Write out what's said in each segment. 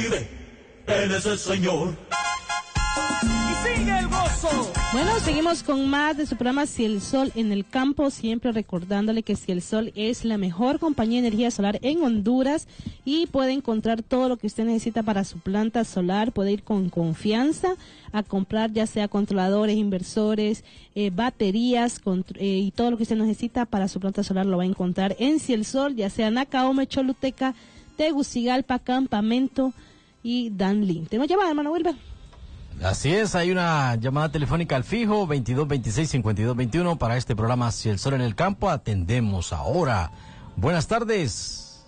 Él es el Señor. Y sigue el gozo. Bueno, seguimos con más de su programa Si el Sol en el Campo, siempre recordándole que Si el Sol es la mejor compañía de energía solar en Honduras y puede encontrar todo lo que usted necesita para su planta solar. Puede ir con confianza a comprar ya sea controladores, inversores, baterías y todo lo que usted necesita para su planta solar lo va a encontrar en Si el Sol, ya sea Nacaome, Choluteca, Tegucigalpa, Campamento y Danlí. ¿Tenemos llamada, hermano Wilber? Así es, hay una llamada telefónica al fijo 2226-5221 para este programa Si el Sol en el Campo. Atendemos ahora. Buenas tardes.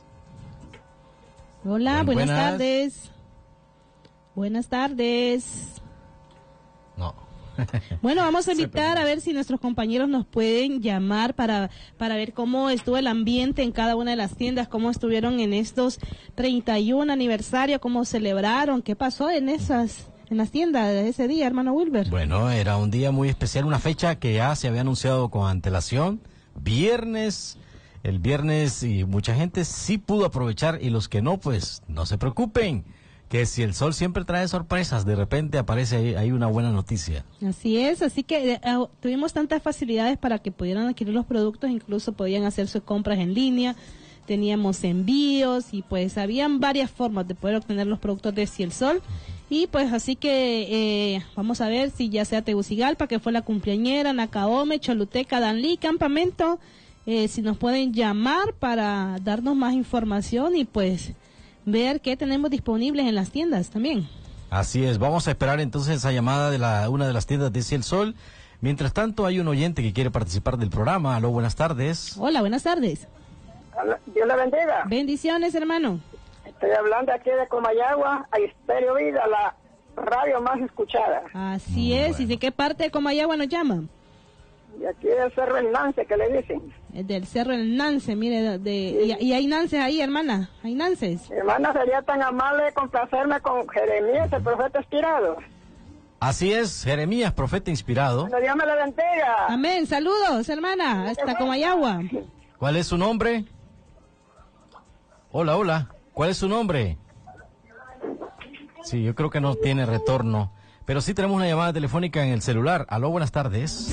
Hola, buenas tardes. Buenas tardes. No. Bueno, vamos a invitar a ver si nuestros compañeros nos pueden llamar para ver cómo estuvo el ambiente en cada una de las tiendas, cómo estuvieron en estos 31 aniversarios, cómo celebraron, qué pasó en las tiendas de ese día, hermano Wilber. Bueno, era un día muy especial, una fecha que ya se había anunciado con antelación, el viernes, y mucha gente sí pudo aprovechar, y los que no, pues no se preocupen, que Si el Sol siempre trae sorpresas, de repente aparece ahí una buena noticia. Así es, así que tuvimos tantas facilidades para que pudieran adquirir los productos, incluso podían hacer sus compras en línea, teníamos envíos, y pues habían varias formas de poder obtener los productos de Si el Sol. Y pues así que vamos a ver si ya sea Tegucigalpa, que fue la cumpleañera, Nacaome, Choluteca, Danlí, Campamento, si nos pueden llamar para darnos más información y pues ver qué tenemos disponibles en las tiendas también. Así es, vamos a esperar entonces esa llamada de una de las tiendas de Si el Sol. Mientras tanto, hay un oyente que quiere participar del programa. Aló, buenas tardes. Hola, buenas tardes. Dios le bendiga. Bendiciones, hermano. Estoy hablando aquí de Comayagua, a Estéreo Vida, la radio más escuchada. Así es, ¿y de qué parte de Comayagua nos llaman? Y aquí del Cerro El Nance, que le dicen. Del Cerro El Nance, mire, sí. y hay nances ahí, hermana, hay nances. Hermana, sería tan amable complacerme con Jeremías, el profeta inspirado. Así es, Jeremías, profeta inspirado. Bueno, Dios me lo bendiga. Amén, saludos, hermana, hasta Comayagua. ¿Cuál es su nombre? Hola. ¿Cuál es su nombre? Sí, yo creo que no tiene retorno. Pero sí tenemos una llamada telefónica en el celular. Aló, buenas tardes.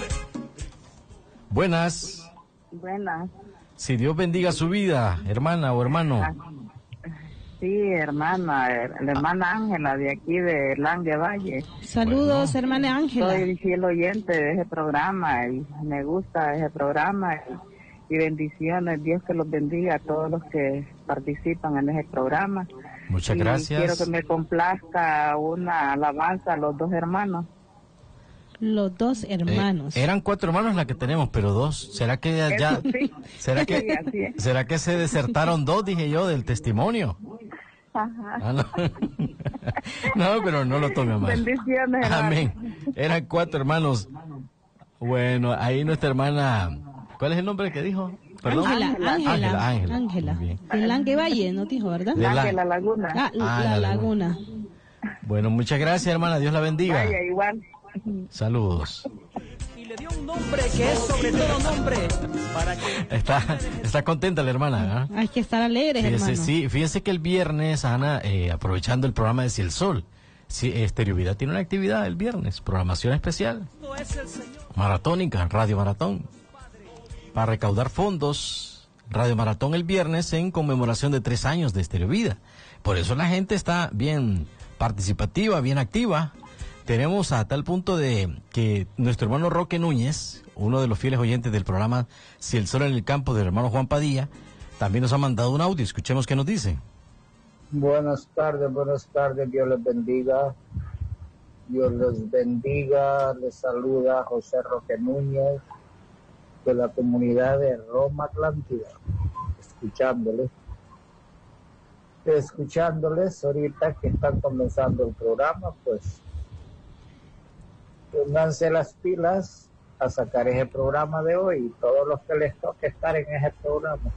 Buenas. Buenas. Si Dios bendiga su vida, hermana o hermano. Sí, hermana, la hermana Ángela de aquí de Langue Valle. Saludos, bueno, hermana Ángela. Soy fiel oyente de ese programa y me gusta ese programa. Y bendiciones, Dios que los bendiga a todos los que participan en ese programa. Muchas gracias. Quiero que me complazca una alabanza a los dos hermanos. Los dos hermanos. Eran 4 hermanos las que tenemos, pero 2. ¿Será que ya? Sí. ¿Será que se desertaron 2, dije yo, del testimonio? Ajá. Ah, no. No, pero no lo tome mal. Bendiciones, hermano. Amén. Eran 4 hermanos. Bueno, ahí nuestra hermana... ¿Cuál es el nombre que dijo? Perdón. Ángela. De Langue Valle, ¿no dijo, verdad? La Laguna. La Laguna. Bueno, muchas gracias, hermana. Dios la bendiga. Vaya, igual. Saludos. Y le dio un nombre que es sobre todo nombre. Para que... Está contenta la hermana, ¿eh? Hay que estar alegres, hermano. Sí, fíjese que el viernes, Ana, aprovechando el programa de Si el Sol, Estéreo Vida tiene una actividad el viernes, programación especial, maratónica, Radio Maratón, para recaudar fondos, Radio Maratón el viernes en conmemoración de 3 años de Estéreo Vida. Por eso la gente está bien participativa, bien activa. Tenemos a tal punto de que nuestro hermano Roque Núñez, uno de los fieles oyentes del programa Si el Sol en el Campo del hermano Juan Padilla, también nos ha mandado un audio. Escuchemos qué nos dice. Buenas tardes, Dios les bendiga. Dios les bendiga, les saluda José Roque Núñez, de la comunidad de Roma Atlántida, escuchándoles ahorita que están comenzando el programa, pues pónganse las pilas a sacar ese programa de hoy y todos los que les toque estar en ese programa,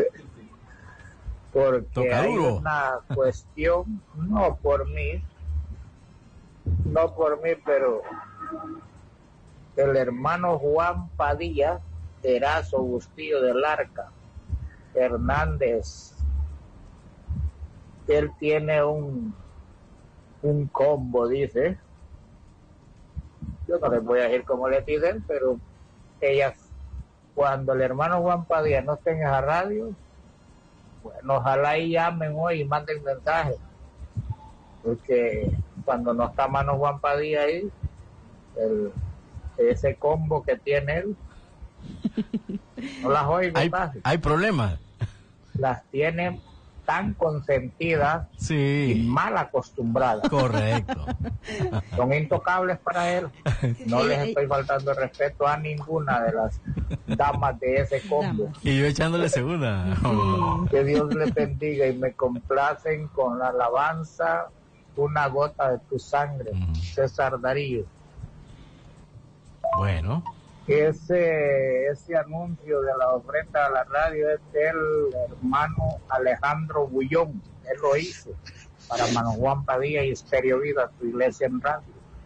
porque hay una cuestión, no por mí, pero el hermano Juan Padilla, Erazo Bustillo del Arca, Hernández, él tiene un combo, dice. Yo no les voy a decir cómo le piden, pero ellas, cuando el hermano Juan Padilla no esté en esa radio, bueno, ojalá y llamen hoy y manden mensajes, porque cuando no está mano Juan Padilla ahí, ese combo que tiene él, no las oigo. Hay problemas. Las tiene tan consentidas y mal acostumbradas. Correcto. Son intocables para él. No les estoy faltando el respeto a ninguna de las damas de ese combo. Y yo echándole segunda. Que Dios les bendiga y me complacen con la alabanza Una Gota de Tu Sangre, César Darío. Bueno. Ese anuncio de la ofrenda a la radio es del hermano Alejandro Bullón. Él lo hizo para Mano Juan Padilla y Estéreo Vida, su iglesia en radio.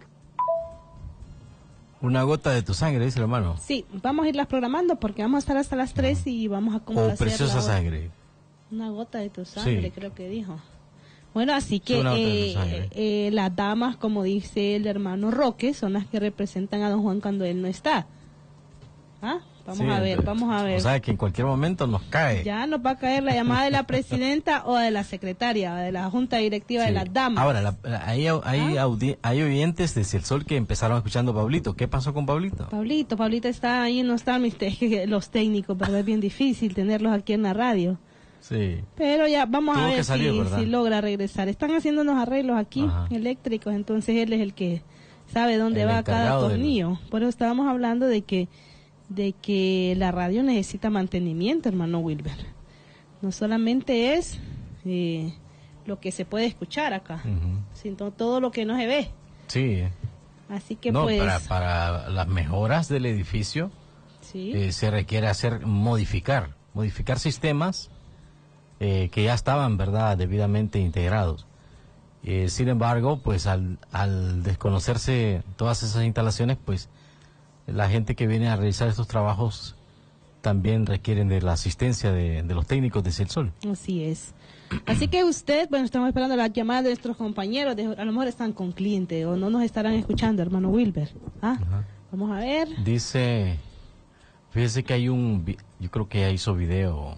Una gota de tu sangre, dice el hermano. Sí, vamos a irlas programando porque vamos a estar hasta las 3 y vamos a complacer. O Preciosa Sangre. Una gota de tu sangre, Sí. Creo que dijo. Bueno, así que las damas, como dice el hermano Roque, son las que representan a don Juan cuando él no está. ¿Ah? Vamos a ver. O sea, que en cualquier momento nos cae. Ya nos va a caer la llamada de la presidenta o de la secretaria, o de la junta directiva de las damas. Ahora, hay oyentes de Ciel Sol que empezaron escuchando a Pablito. ¿Qué pasó con Pablito? Pablito está ahí, no están los técnicos, pero es bien difícil tenerlos aquí en la radio. Sí. Pero ya vamos a ver si logra regresar. Están haciendo unos arreglos aquí, eléctricos, entonces él es el que sabe dónde va cada tornillo. Por eso estábamos hablando de que la radio necesita mantenimiento, hermano Wilber. No solamente es lo que se puede escuchar acá, sino todo lo que no se ve. Sí. Así que para las mejoras del edificio se requiere modificar sistemas que ya estaban, ¿verdad?, debidamente integrados. Sin embargo, pues al desconocerse todas esas instalaciones, pues la gente que viene a realizar estos trabajos también requieren de la asistencia de los técnicos de Ciel Sol. Así es. Así que usted, bueno, estamos esperando la llamada de nuestros compañeros, a lo mejor están con cliente o no nos estarán escuchando, hermano Wilber. Vamos a ver. Dice, fíjese que yo creo que ya hizo video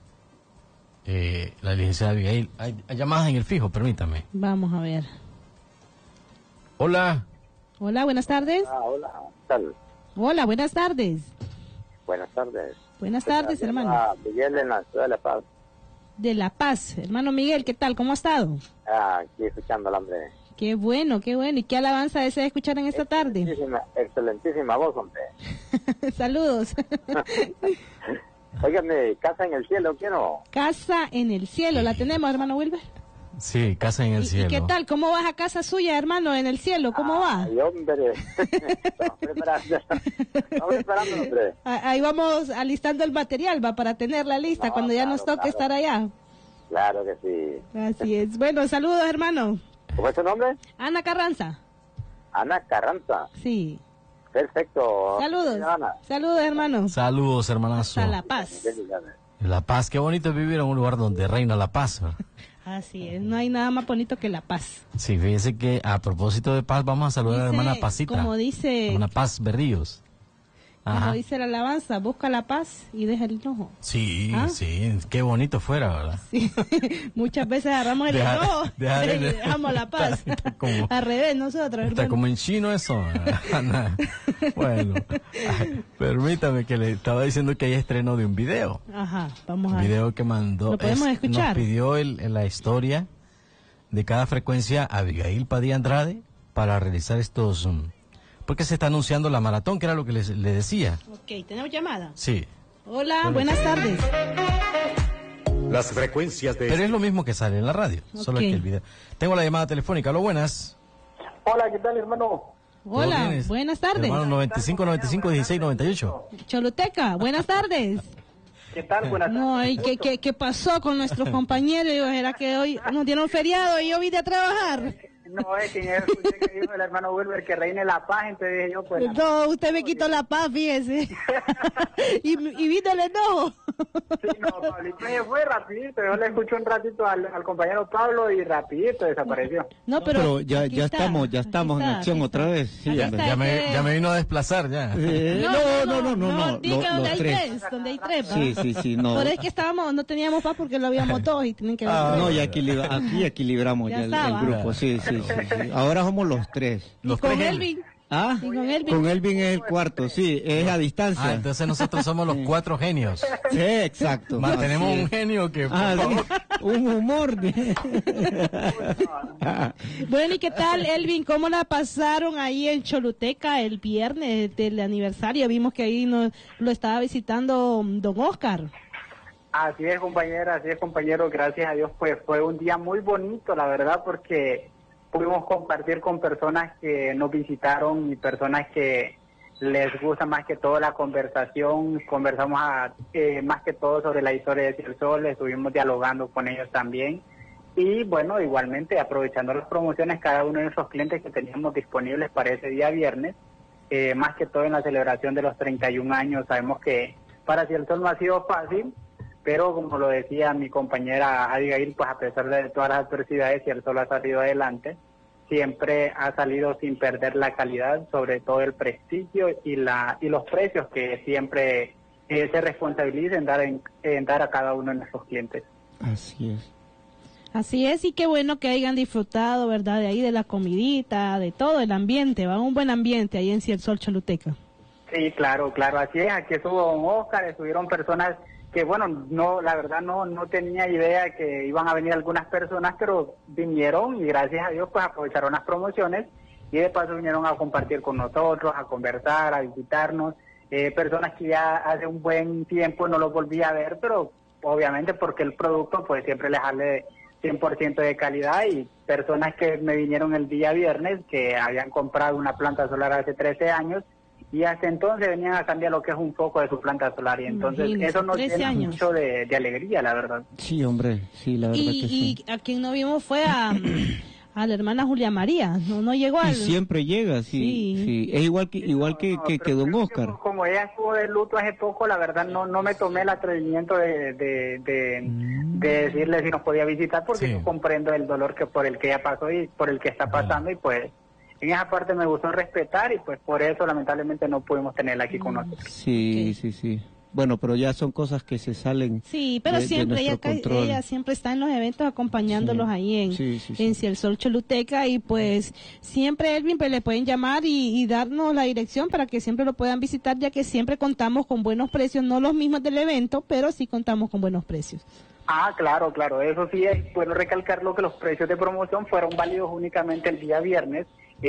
la licenciada Abigail. Hay llamadas en el fijo, permítame. Vamos a ver. Hola. Hola, buenas tardes. Hola, ¿qué tal? Hola, buenas tardes. Buenas tardes. Buenas tardes, hermano. Miguel en la ciudad de La Paz. De La Paz. Hermano Miguel, ¿qué tal? ¿Cómo ha estado? Aquí escuchando al hombre. Qué bueno, qué bueno. ¿Y qué alabanza desea escuchar en esta tarde? Excelentísima voz, hombre. Saludos. Óigame, Casa en el Cielo, quiero. Casa en el Cielo, ¿la tenemos, hermano Wilber? Sí, Casa en el Cielo. ¿Y qué tal? ¿Cómo va a casa suya, hermano, en el cielo? ¿Cómo va? Ay, hombre. Estamos esperando, hombre. Ahí vamos alistando el material, va, para tenerla lista cuando ya nos toque estar allá. Claro que sí. Así es. Bueno, saludos, hermano. ¿Cómo es tu nombre? Ana Carranza. Ana Carranza. Sí. Perfecto. Saludos. Saludos, hermano. Saludos, hermanazo. A La Paz. La Paz, qué bonito es vivir en un lugar donde reina la paz. Así es, no hay nada más bonito que la paz. Sí, fíjese que a propósito de paz vamos a saludar a la hermana Pacita. Como dice... Una Paz Berríos. Como dice la alabanza, busca la paz y deja el enojo. Sí, sí, qué bonito fuera, ¿verdad? Sí, muchas veces agarramos el enojo y dejamos la paz. Está como, al revés nosotros. Está como en chino eso. Bueno, permítame que le estaba diciendo que hay estreno de un video. Ajá, vamos a ver. Un video que mandó. ¿Lo podemos escuchar? Nos pidió la historia de cada frecuencia Abigail Padilla Andrade para realizar estos... porque se está anunciando la maratón, que era lo que le decía. Ok, ¿tenemos llamada? Sí. Hola, buenas tardes. Las frecuencias de... Pero es lo mismo que sale en la radio, solo que el video. Tengo la llamada telefónica, ¿aló, buenas? Hola, ¿qué tal, hermano? Hola, buenas tardes. Hermano 95, 95, 16, 98. Choluteca, buenas tardes. ¿Qué tal? Buenas tardes. No, ¿qué pasó con nuestros compañeros? Era que hoy nos dieron feriado y yo vine a trabajar. No, es que escuché que dijo el hermano Wilber que reine la paz, entonces dije yo, pues... No, usted me quitó la paz, fíjese. y vino el enojo. Sí, no, Pablito fue rapidito, yo le escuché un ratito al compañero Pablo y rapidito desapareció. No, pero ya estamos en acción otra vez. Sí, ya me vino a desplazar ya. No, diga donde hay tres. tres, donde hay tres. Sí, no. Pero es que no teníamos paz porque lo habíamos dos y tienen que ver. No, ya aquí equilibramos ya el grupo, sí. Ahora somos los tres. Los con tres Elvin. ¿Ah? Con Elvin es el cuarto, sí, es a distancia. Entonces nosotros somos los cuatro genios. Sí, exacto. Tenemos un genio que... un humor. Bueno, ¿y qué tal, Elvin? ¿Cómo la pasaron ahí en Choluteca el viernes del aniversario? Vimos que ahí lo estaba visitando don Oscar. Así es, compañera, así es, compañero. Gracias a Dios, pues fue un día muy bonito, la verdad, porque pudimos compartir con personas que nos visitaron y personas que les gusta más que todo la conversación. Conversamos más que todo sobre la historia de Ciel Sol, estuvimos dialogando con ellos también. Y bueno, igualmente aprovechando las promociones, cada uno de nuestros clientes que teníamos disponibles para ese día viernes, más que todo en la celebración de los 31 años. Sabemos que para Ciel Sol no ha sido fácil, pero como lo decía mi compañera Abigail, pues a pesar de todas las adversidades, Ciel Sol ha salido adelante, siempre ha salido sin perder la calidad, sobre todo el prestigio y los precios que siempre se responsabiliza en dar a cada uno de nuestros clientes. Así es, y qué bueno que hayan disfrutado, ¿verdad? De ahí de la comidita, de todo el ambiente, va un buen ambiente ahí en Ciel Sol Choluteca. Sí, claro, así es. Aquí estuvo don Oscar, estuvieron personas que, bueno, la verdad no tenía idea que iban a venir algunas personas, pero vinieron y gracias a Dios pues aprovecharon las promociones y de paso vinieron a compartir con nosotros, a conversar, a visitarnos, personas que ya hace un buen tiempo no los volví a ver, pero obviamente porque el producto pues siempre les sale 100% de calidad, y personas que me vinieron el día viernes que habían comprado una planta solar hace 13 años y hasta entonces venían a cambiar lo que es un foco de su planta solar, y entonces eso nos llena mucho de alegría, la verdad. Sí, hombre, sí, la verdad que sí. Y a quien no vimos fue a la hermana Julia María, no llegó al... Y siempre llega, sí. Es igual que don Oscar. Como ella estuvo de luto hace poco, la verdad no me tomé el atrevimiento de decirle si nos podía visitar, porque yo comprendo el dolor por el que ella pasó y por el que está pasando, y pues en esa parte me gustó respetar, y pues por eso lamentablemente no pudimos tenerla aquí con nosotros. Sí. Bueno, pero ya son cosas que se salen. Sí, pero siempre ella siempre está en los eventos acompañándolos ahí en Ciel Sol Choluteca, y pues siempre, Elvin, pues le pueden llamar y darnos la dirección para que siempre lo puedan visitar, ya que siempre contamos con buenos precios, no los mismos del evento, pero sí contamos con buenos precios. Claro, eso sí es bueno recalcarlo, que los precios de promoción fueron válidos únicamente el día viernes,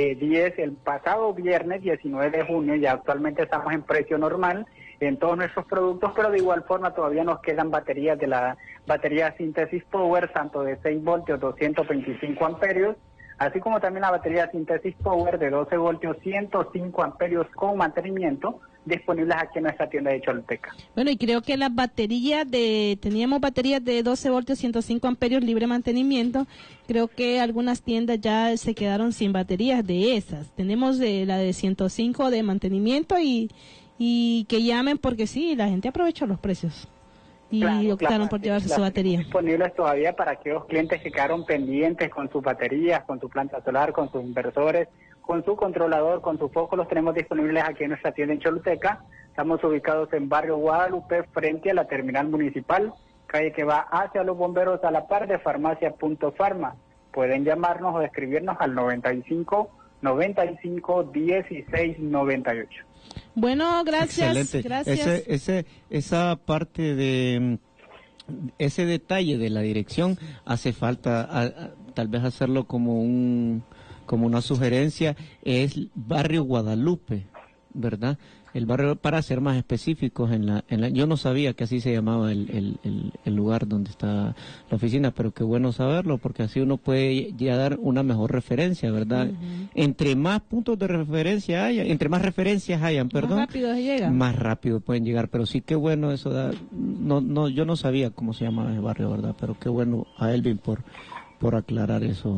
el pasado viernes 19 de junio, y actualmente estamos en precio normal en todos nuestros productos, pero de igual forma todavía nos quedan baterías de la batería Synthesis Power, tanto de 6 voltios 225 amperios, así como también la batería Synthesis Power de 12 voltios 105 amperios con mantenimiento, disponibles aquí en nuestra tienda de Choluteca. Bueno, y creo que las baterías teníamos baterías de 12 voltios 105 amperios libre mantenimiento. Creo que algunas tiendas ya se quedaron sin baterías de esas. Tenemos la de 105 de mantenimiento, y que llamen porque sí, la gente aprovechó los precios y optaron por llevarse su batería. Disponibles todavía para aquellos clientes que quedaron pendientes con sus baterías, con su planta solar, con sus inversores, con su controlador, con su foco. Los tenemos disponibles aquí en nuestra tienda en Choluteca. Estamos ubicados en Barrio Guadalupe, frente a la terminal municipal, calle que va hacia los bomberos, a la par de Farmacia Punto Farma. Pueden llamarnos o escribirnos al 95 16 98. Bueno, gracias. Excelente. Gracias. Esa parte de ese detalle de la dirección hace falta tal vez hacerlo como una sugerencia. Es Barrio Guadalupe, ¿verdad? El barrio, para ser más específicos, yo no sabía que así se llamaba el lugar donde está la oficina, pero qué bueno saberlo, porque así uno puede ya dar una mejor referencia, ¿verdad? Entre más puntos de referencia haya, entre más referencias hayan, perdón, más rápido se llega. Más rápido pueden llegar, pero sí, qué bueno eso yo no sabía cómo se llamaba ese barrio, ¿verdad? Pero qué bueno a Elvin por aclarar eso.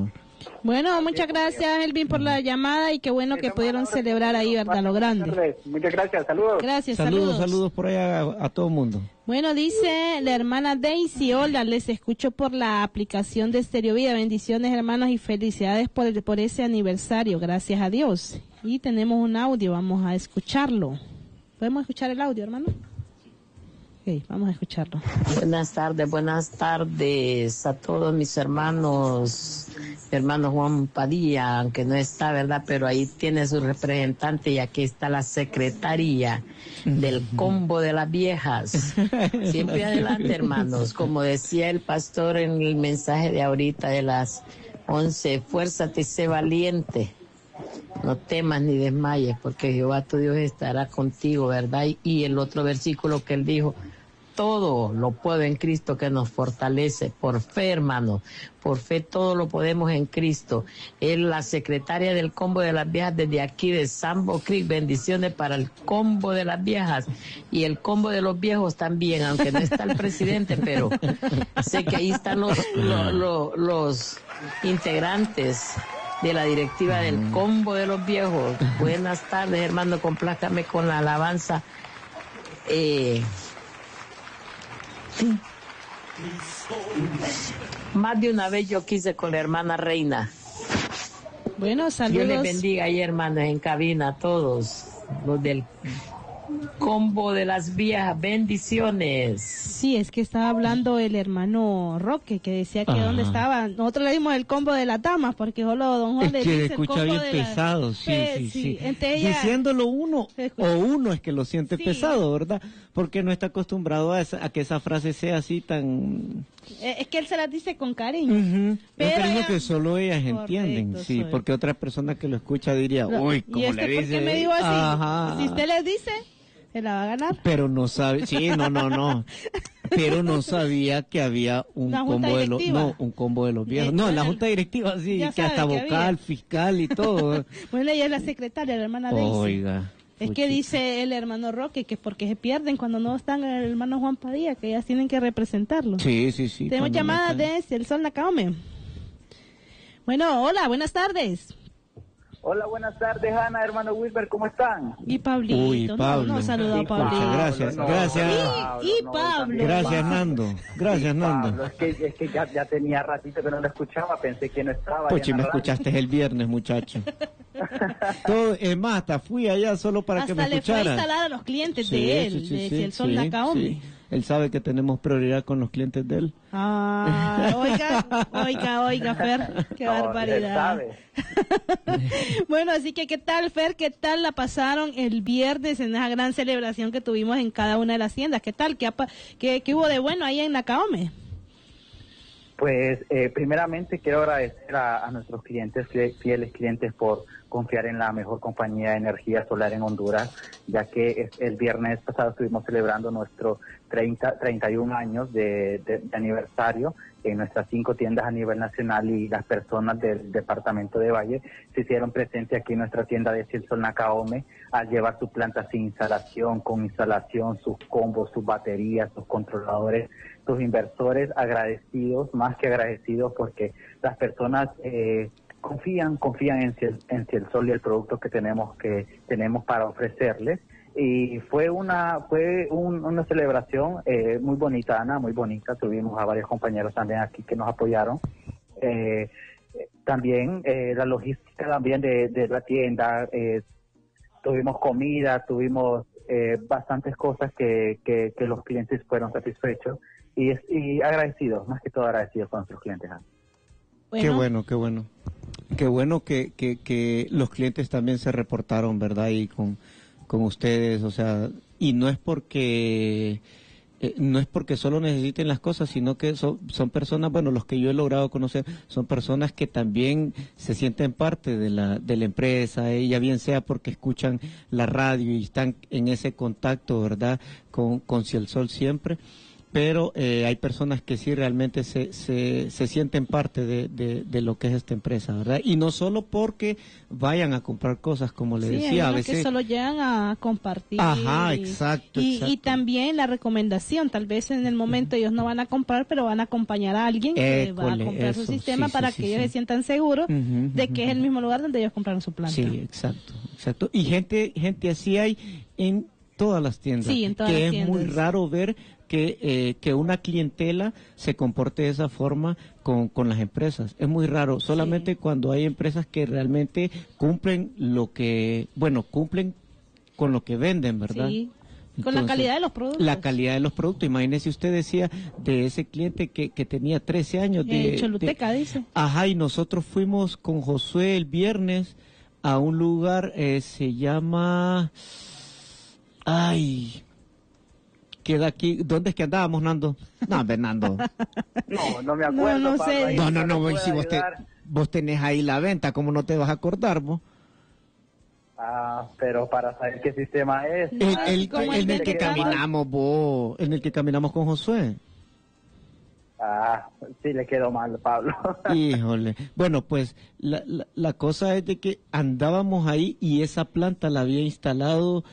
Bueno, muchas gracias, Elvin, por la llamada y qué bueno que pudieron celebrar ahí, ¿verdad? Lo grande. Muchas gracias, saludos. Gracias, saludos por allá a todo el mundo. Bueno, dice la hermana Daisy, hola, les escucho por la aplicación de Estéreo Vida. Bendiciones, hermanos, y felicidades por ese aniversario, gracias a Dios. Y tenemos un audio, vamos a escucharlo. ¿Podemos escuchar el audio, hermano? Ok, vamos a escucharlo. Buenas tardes a todos mis hermanos. Mi hermano Juan Padilla, aunque no está, ¿verdad? Pero ahí tiene su representante y aquí está la secretaria del combo de las viejas. Siempre adelante, hermanos. Como decía el pastor en el mensaje de ahorita de las 11, fuérzate y sé valiente. No temas ni desmayes, porque Jehová tu Dios estará contigo, ¿verdad? Y el otro versículo que él dijo, todo lo puedo en Cristo que nos fortalece. Por fe, hermano, por fe todo lo podemos en Cristo. Es la secretaria del combo de las viejas desde aquí de Sambo Creek. Bendiciones para el combo de las viejas y el combo de los viejos también, aunque no está el presidente, pero sé que ahí están los integrantes de la directiva del combo de los viejos. Buenas tardes, hermano, complácame con la alabanza. Sí. Más de una vez yo quise con la hermana Reina. Bueno, saludos. Dios les bendiga ahí, hermanos, en cabina, a todos los del combo de las viejas. Bendiciones. Sí, es que estaba hablando el hermano Roque, que decía que dónde estaba. Nosotros le dimos el combo de las damas, porque solo don Juan le dice escucha el combo bien de pesado, sí. Entonces diciéndolo uno es que lo siente pesado, ¿verdad? Porque no está acostumbrado a que esa frase sea así tan... Es que él se las dice con cariño. Pero un cariño que solo ellas entienden, sí, porque otra persona que lo escucha diría, uy, ¿cómo le dice? ¿Por qué me digo así? Ajá. Si usted les dice, se la va a ganar. Pero no sabe, no. Pero no sabía que había un combo de los viejos. No, la junta directiva sí, ya que hasta vocal, fiscal y todo. Bueno, ella es la secretaria, la hermana Daisy. Oiga. Es que dice el hermano Roque que porque se pierden cuando no están el hermano Juan Padilla, que ellas tienen que representarlo. Sí. Tenemos llamadas de el Sol Nacaome. Bueno, hola, buenas tardes. Hola, buenas tardes, Ana, hermano Wilber, ¿cómo están? Y Pablito. Uy, Pablo. No saluda a Pablito. Gracias. Y Pablo. Gracias, Nando. Gracias, Nando. Pablo, es que ya tenía ratito que no lo escuchaba, pensé que no estaba. Pues si me escuchaste el viernes, muchacho. Todo, es más, hasta fui allá solo para que me escucharan. Hasta le fue a instalar a los clientes de él, de el Sol Nacaome. Sí. Él sabe que tenemos prioridad con los clientes de él. Oiga, Fer, qué barbaridad. Bueno, así que ¿qué tal, Fer? ¿Qué tal la pasaron el viernes en esa gran celebración que tuvimos en cada una de las tiendas? ¿Qué tal? ¿Qué hubo de bueno ahí en Nacaome? Pues primeramente quiero agradecer a nuestros clientes, fieles clientes, por confiar en la mejor compañía de energía solar en Honduras, ya que el viernes pasado estuvimos celebrando nuestro 31 años de aniversario en nuestras 5 tiendas a nivel nacional, y las personas del departamento de Valle se hicieron presentes aquí en nuestra tienda de Ciel Sol Nacaome al llevar su planta sin instalación, con instalación, sus combos, sus baterías, sus controladores, sus inversores, agradecidos, más que agradecidos, porque las personas confían en Ciel Sol y el producto que tenemos para ofrecerles. Y fue una celebración muy bonita, Ana, muy bonita. Tuvimos a varios compañeros también aquí que nos apoyaron. También la logística también de la tienda, tuvimos comida, tuvimos bastantes cosas que los clientes fueron satisfechos y agradecidos, más que todo agradecidos con nuestros clientes, Ana. Qué bueno. Qué bueno que los clientes también se reportaron, ¿verdad? Y con ustedes, o sea, y no es porque solo necesiten las cosas, sino que son personas, bueno, los que yo he logrado conocer, son personas que también se sienten parte de la empresa, ya bien sea porque escuchan la radio y están en ese contacto, ¿verdad?, con Ciel Sol siempre. pero hay personas que sí realmente se sienten parte de lo que es esta empresa, ¿verdad? Y no solo porque vayan a comprar cosas, como le decía, hay a veces que solo llegan a compartir. Ajá, exacto. Y también la recomendación, tal vez en el momento ellos no van a comprar, pero van a acompañar a alguien que va a comprar su sistema para que ellos se sientan seguros de que es el mismo lugar donde ellos compraron su planta. Sí, exacto. Y gente así hay en todas las tiendas. Sí, en todas que las es tiendas. muy raro ver que una clientela se comporte de esa forma con las empresas. Es muy raro, solamente cuando hay empresas que realmente cumplen cumplen con lo que venden, ¿verdad? Sí. Con la calidad de los productos. La calidad de los productos. Imagínese, usted decía de ese cliente que tenía 13 años. Choluteca, dice. Ajá, y nosotros fuimos con Josué el viernes a un lugar, se llama... queda aquí. ¿Dónde es que andábamos, Nando? No, Nando. No me acuerdo. No sé. No, si vos tenés ahí la venta, ¿cómo no te vas a acordar, vos? Pero para saber qué sistema es. En el que caminamos, vos. En el que caminamos con Josué. Sí, le quedó mal, Pablo. Híjole. Bueno, pues la cosa es de que andábamos ahí y esa planta la había instalado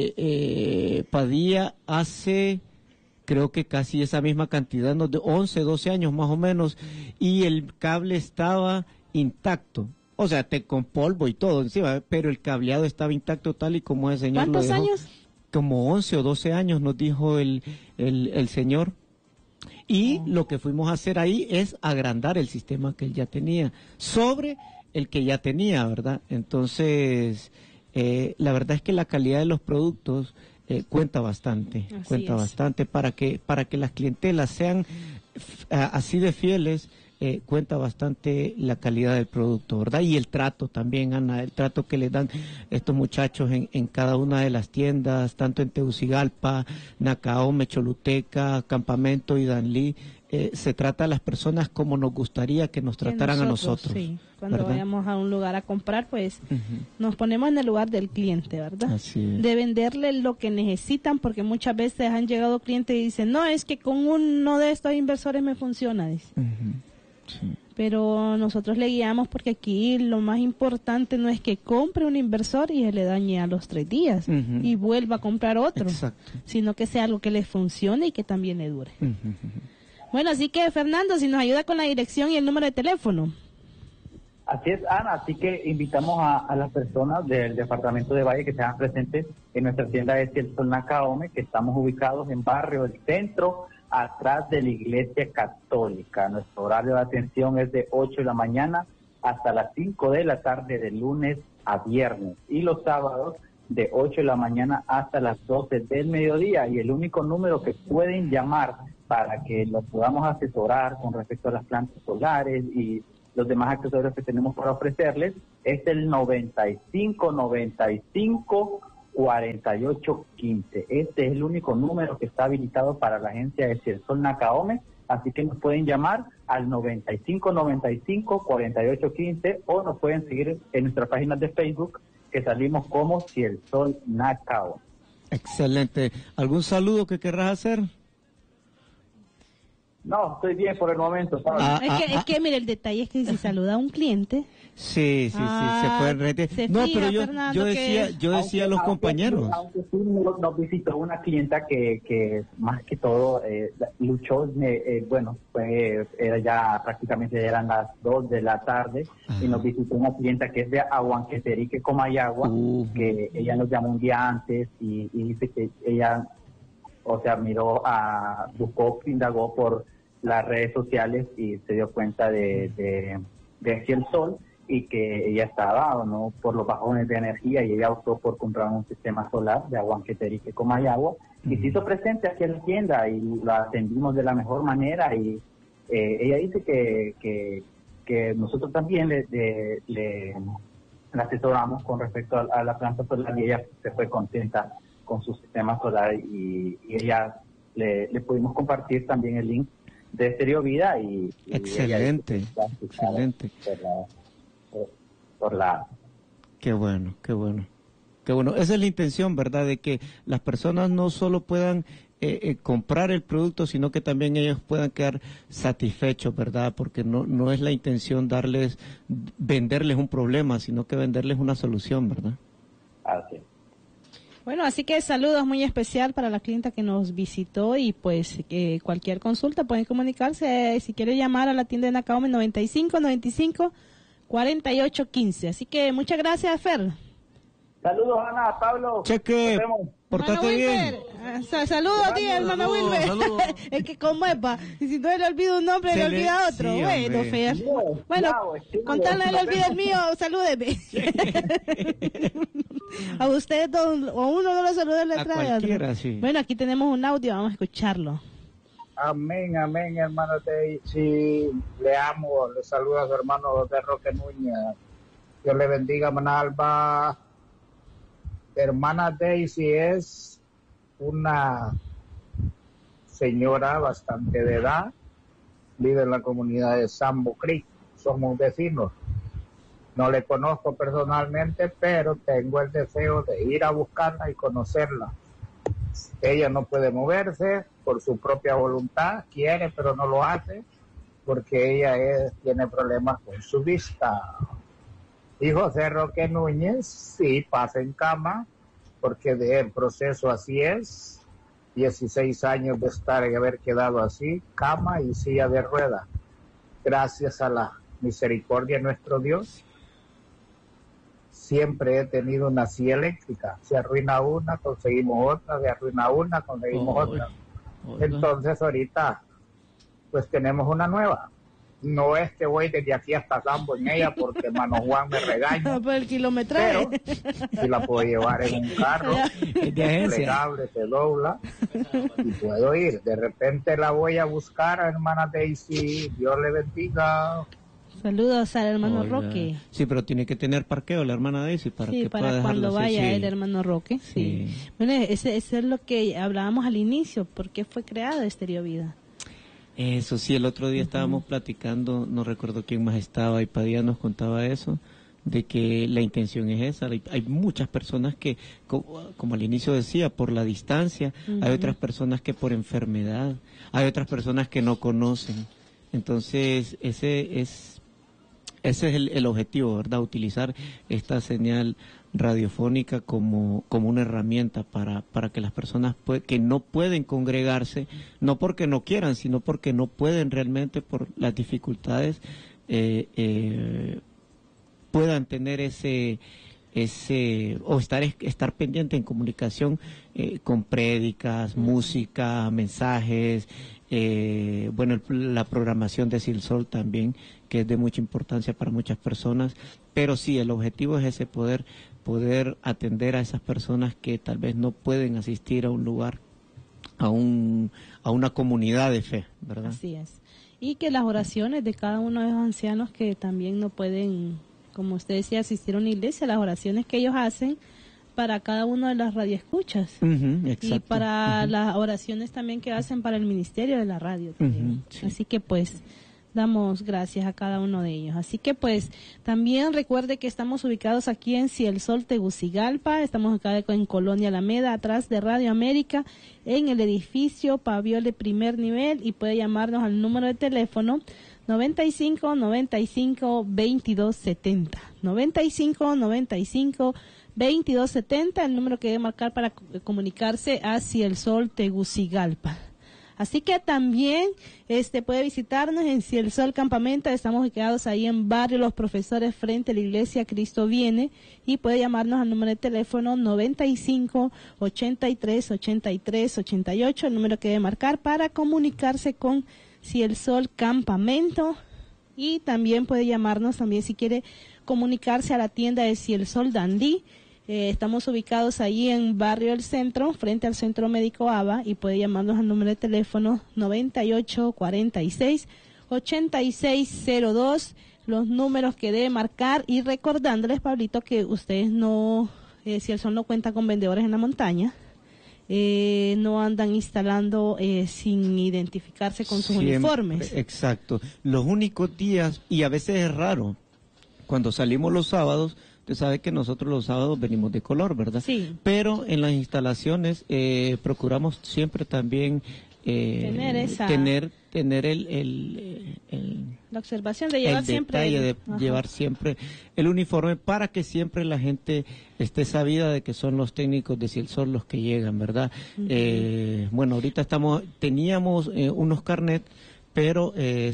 Padilla hace, creo que casi esa misma cantidad, de 11, 12 años más o menos, y el cable estaba intacto. O sea, con polvo y todo encima, pero el cableado estaba intacto tal y como el señor lo dejó. ¿Cuántos años? Como 11 o 12 años nos dijo el señor. Y lo que fuimos a hacer ahí es agrandar el sistema que él ya tenía, sobre el que ya tenía, ¿verdad? Entonces, la verdad es que la calidad de los productos cuenta bastante, bastante para que las clientelas sean así de fieles. Cuenta bastante la calidad del producto, ¿verdad? Y el trato también, Ana, el trato que le dan estos muchachos en cada una de las tiendas, tanto en Tegucigalpa, Nacaome, Choluteca, Campamento y Danlí. Se trata a las personas como nos gustaría que nos trataran a nosotros. Sí, cuando ¿verdad? vayamos a un lugar a comprar, pues nos ponemos en el lugar del cliente, ¿verdad? Así es. De venderle lo que necesitan, porque muchas veces han llegado clientes y dicen, no, es que con uno de estos inversores me funciona, dice. Sí. Pero nosotros le guiamos porque aquí lo más importante no es que compre un inversor y se le dañe a los 3 días y vuelva a comprar otro, sino que sea algo que le funcione y que también le dure. Bueno, así que Fernando, si nos ayuda con la dirección y el número de teléfono. Así es, Ana, así que invitamos a las personas del departamento de Valle que se hagan presentes en nuestra tienda de El Sol Nacaome, que estamos ubicados en Barrio del Centro, atrás de la Iglesia Católica. Nuestro horario de atención es de 8 de la mañana hasta las 5 de la tarde, de lunes a viernes, y los sábados de 8 de la mañana hasta las 12 del mediodía. Y el único número que pueden llamar para que los podamos asesorar con respecto a las plantas solares y los demás accesorios que tenemos para ofrecerles es el 9595-4815. Este es el único número que está habilitado para la agencia de Cielsol Nacaome, así que nos pueden llamar al 9595-4815 o nos pueden seguir en nuestras páginas de Facebook, que salimos como Cielsol Nacaome. Excelente. ¿Algún saludo que querrás hacer? No, estoy bien por el momento. Es que mire, el detalle es que si saluda a un cliente... Sí, se pueden retirar. No, pero yo decía a los compañeros. Aunque sí nos visitó una clienta que más que todo luchó, era ya prácticamente eran las 2 de la tarde y nos visitó una clienta que es de Aguanqueterique, Comayagua, que ella nos llamó un día antes y dice que ella, buscó, indagó por las redes sociales y se dio cuenta de Cielsol, y que ella estaba por los bajones de energía y ella optó por comprar un sistema solar de Aguanqueterique, Comayagua, y se hizo presente aquí en la tienda y la atendimos de la mejor manera y ella dice que nosotros también le asesoramos con respecto a la planta solar y ella se fue contenta con su sistema solar y ella le pudimos compartir también el link de Estéreo Vida y excelente. Qué bueno. Esa es la intención, ¿verdad? De que las personas no solo puedan comprar el producto, sino que también ellos puedan quedar satisfechos, ¿verdad? Porque no es la intención venderles un problema, sino que venderles una solución, ¿verdad? Así. Bueno, así que saludos muy especial para la clienta que nos visitó y pues cualquier consulta pueden comunicarse, si quiere llamar a la tienda de Nacaome 95-95-48-15. Así que muchas gracias, Fer. Saludos, Ana, Pablo. Cheque, portate bien. Saludos a ti, hermano Wilber. Saludos. Es que como epa, y si no le olvido un nombre, le olvida otro. Sí, bueno, Fer. Bueno, contarle le olvida el mío, salúdeme. A usted o uno no lo saluda, le trae cualquiera, otro. sí. Bueno, aquí tenemos un audio, vamos a escucharlo. Amén, amén, hermano Daisy. Le amo, le saluda a su hermano José Roque Núñez. Dios le bendiga, Manalba. Hermana Daisy es una señora bastante de edad, vive en la comunidad de Sambo Creek, somos vecinos. No le conozco personalmente, pero tengo el deseo de ir a buscarla y conocerla. Ella no puede moverse por su propia voluntad, quiere pero no lo hace, porque ella tiene problemas con su vista. Y José Roque Núñez sí pasa en cama, porque el proceso así es, 16 años de estar y haber quedado así, cama y silla de rueda. Gracias a la misericordia de nuestro Dios, siempre he tenido una silla eléctrica. Se arruina una, conseguimos otra, se arruina una, conseguimos otra. Entonces ahorita, pues tenemos una nueva. No es que voy desde aquí hasta Sambo en ella porque hermano Juan me regaña. Por el kilometraje. Pero si la puedo llevar en un carro, plegable, se dobla y puedo ir. De repente la voy a buscar a hermana Daisy. Dios le bendiga. Saludos al hermano Roque. Sí, pero tiene que tener parqueo la hermana Daisy para que pueda para cuando vaya sí. el hermano Roque. Sí. Bueno, ese es lo que hablábamos al inicio. ¿Por qué fue creada Estéreo Vida? Eso sí, el otro día estábamos platicando, no recuerdo quién más estaba, y Padilla nos contaba eso, de que la intención es esa. Hay muchas personas que, como al inicio decía, por la distancia, hay otras personas que por enfermedad, hay otras personas que no conocen. Entonces, ese es el objetivo, ¿verdad? Utilizar esta señal radiofónica como una herramienta para que las personas que no pueden congregarse, no porque no quieran, sino porque no pueden realmente por las dificultades, puedan tener o estar pendiente en comunicación con prédicas, música, mensajes, bueno, la programación de Silsol también, que es de mucha importancia para muchas personas, pero sí, el objetivo es ese, poder atender a esas personas que tal vez no pueden asistir a un lugar, a una comunidad de fe, ¿verdad? Así es. Y que las oraciones de cada uno de los ancianos que también no pueden, como usted decía, asistir a una iglesia, las oraciones que ellos hacen para cada uno de las radioescuchas. Y para las oraciones también que hacen para el ministerio de la radio. Sí. Así que pues damos gracias a cada uno de ellos. Así que pues también recuerde que estamos ubicados aquí en Cielsol, Tegucigalpa, estamos acá en Colonia Alameda, atrás de Radio América, en el edificio Paviole primer nivel, y puede llamarnos al número de teléfono 95 95 22 70 95 95 22 70, el número que debe marcar para comunicarse a Cielsol, Tegucigalpa. Así que también puede visitarnos en Cielsol Campamento. Estamos ubicados ahí en Barrio Los Profesores, frente a la iglesia Cristo Viene, y puede llamarnos al número de teléfono 95 83 83 88, el número que debe marcar para comunicarse con Cielsol Campamento. Y también puede llamarnos también si quiere comunicarse a la tienda de Cielsol Dandí. Estamos ubicados ahí en Barrio El Centro, frente al Centro Médico ABA, y puede llamarnos al número de teléfono 9846-8602, los números que debe marcar, y recordándoles, Pablito, que ustedes no, Cielsol no cuenta con vendedores en la montaña, no andan instalando sin identificarse con sus uniformes. Exacto. Los únicos días, y a veces es raro, cuando salimos los sábados, Usted sabe que nosotros los sábados venimos de color, ¿verdad? Sí. Pero en las instalaciones procuramos siempre también tener la observación de llevar siempre detalle de llevar siempre el uniforme para que siempre la gente esté sabida de que son los técnicos de Ciel Sol los que llegan, ¿verdad? Bueno, ahorita teníamos unos carnet, pero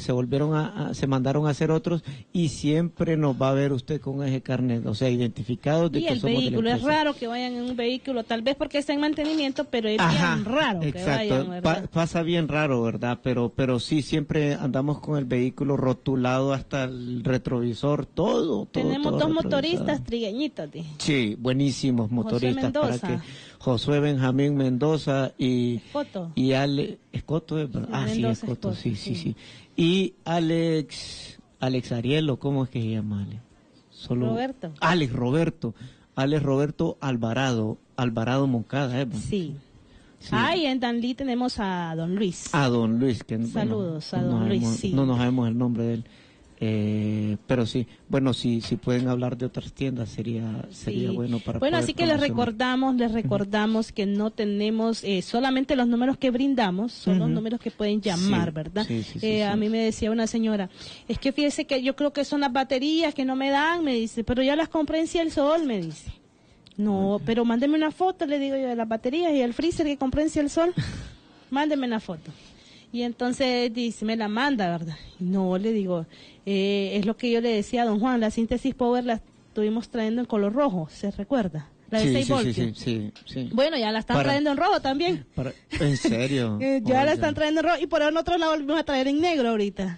se mandaron a hacer otros y siempre nos va a ver usted con ese carnet, o sea, identificados de y que el somos vehículo, de la es empresa. raro que vayan en un vehículo, tal vez porque está en mantenimiento, pero es bien raro que vayan, ¿verdad? Pasa bien raro, ¿verdad? Pero sí, siempre andamos con el vehículo rotulado hasta el retrovisor, todo. Tenemos todo dos motoristas trigueñitos. Sí, buenísimos motoristas. Mendoza. Para que Josué Benjamín Mendoza y Ale Escoto, ¿verdad? Sí, Mendoza, Escoto, sí. Y Alex Arielo, ¿cómo es que se llama Ale? Roberto. Alex Roberto Alvarado Moncada, Sí. Y en Danlí tenemos a Don Luis. Que saludos a Don Luis, sí. No nos sabemos el nombre de él. Pero sí, bueno, si pueden hablar de otras tiendas sería bueno para Bueno, poder así que les recordamos que no tenemos solamente los números que brindamos, son los números que pueden llamar, ¿verdad? A mí me decía una señora, es que fíjese que yo creo que son las baterías que no me dan, me dice, pero ya las compré en Ciel Sol, me dice. No, pero mándeme una foto, le digo yo, de las baterías y el freezer que compré en Ciel Sol, mándeme una foto. Y entonces dice, me la manda, ¿verdad? No, le digo, es lo que yo le decía a don Juan, la síntesis power la estuvimos trayendo en color rojo, ¿se recuerda? La de 6 voltios. Sí. Bueno, ya la están trayendo en rojo también. ¿En serio? Ya la están trayendo en rojo y por eso nosotros la volvimos a traer en negro ahorita.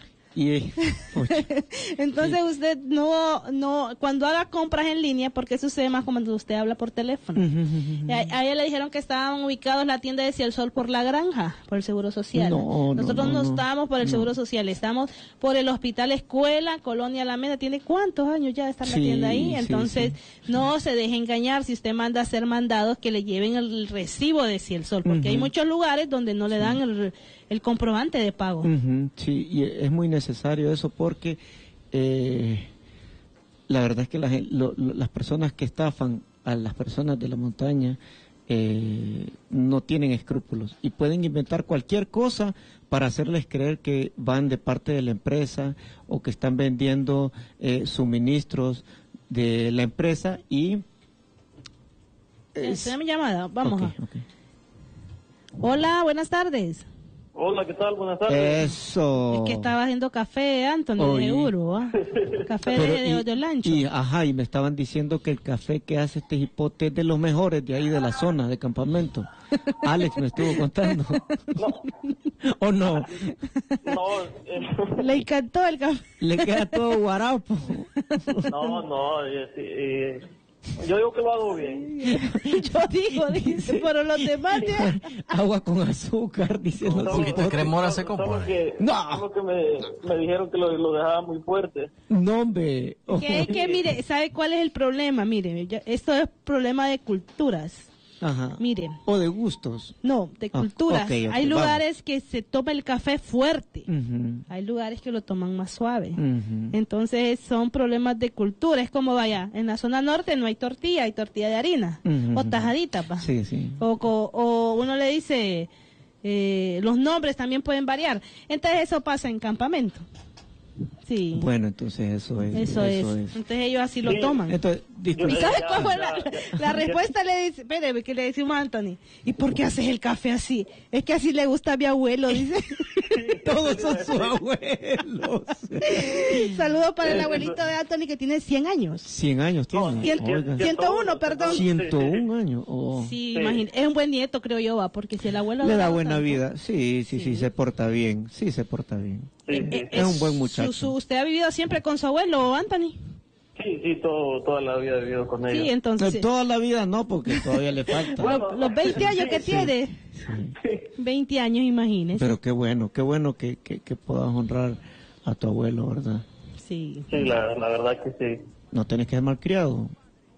Entonces usted no cuando haga compras en línea, porque eso sucede más cuando usted habla por teléfono. A ella le dijeron que estaban ubicados la tienda de Ciel Sol por La Granja, por el Seguro Social. Nosotros no estamos por el Seguro Social, estamos por el Hospital Escuela, Colonia Alameda. ¿Tiene cuántos años ya de estar la tienda ahí? Entonces no se deje engañar si usted manda a hacer mandados que le lleven el recibo de Ciel Sol, porque hay muchos lugares donde no le dan el comprobante de pago. Sí, y es muy necesario eso porque la verdad es que las personas que estafan a las personas de la montaña no tienen escrúpulos y pueden inventar cualquier cosa para hacerles creer que van de parte de la empresa o que están vendiendo suministros de la empresa y... Esa es mi llamada, vamos. Hola, buenas tardes. Hola, ¿qué tal? Buenas tardes. Eso. Es que estaba haciendo café, Anthony, de Uro, café de Olancho. Y me estaban diciendo que el café que hace este hipote es de los mejores de ahí de la zona de campamento. Alex me estuvo contando. ¿O no? No. Le encantó el café. Le queda todo guarapo. No, yo digo que lo hago bien. Yo digo, dice, pero los demás ya... Agua con azúcar, dice. Un poquito de cremora se compone. Solo que me dijeron que lo dejaba muy fuerte. No, hombre. Que mire, ¿sabe cuál es el problema? Mire, esto es problema de culturas. Ajá. Mire. O de gustos. No, de culturas. Okay, hay lugares que se toma el café fuerte. Uh-huh. Hay lugares que lo toman más suave. Uh-huh. Entonces son problemas de cultura. Es como vaya, en la zona norte no hay tortilla de harina. Uh-huh. O tajadita, pa. Sí, sí. O uno le dice, los nombres también pueden variar. Entonces eso pasa en campamento. Sí. Bueno, entonces eso es. Eso es. Entonces ellos así lo toman. Entonces, ¿Y sabes cuál fue la respuesta? Le dice, espérame, que le decimos a Anthony, ¿y por qué haces el café así? Es que así le gusta a mi abuelo, dice. Todos son sus abuelos. Saludos para el abuelito de Anthony que tiene 100 años. 100 años tiene. 101, perdón. 101 años. Oh. Sí, imagínate. Es un buen nieto, creo yo, va, porque si el abuelo le da buena vida. Sí, se porta bien. Sí, se porta bien. Es un buen muchacho. ¿Usted ha vivido siempre con su abuelo, Anthony? Sí, toda la vida he vivido con ellos. Sí, entonces. Toda la vida no, porque todavía le falta. Bueno, los 20 años que tiene. Sí. 20 años, imagínese. Pero qué bueno que puedas honrar a tu abuelo, ¿verdad? Sí. Sí, la verdad que sí. No tenés que ser malcriado.